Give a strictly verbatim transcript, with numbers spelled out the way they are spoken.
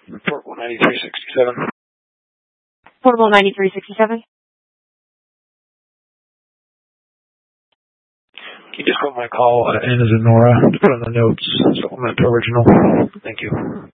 Portable ninety-three sixty-seven. Portable ninety-three sixty-seven. Can you just put my call uh, in as a Nora to put on the notes, supplement to original? Thank you.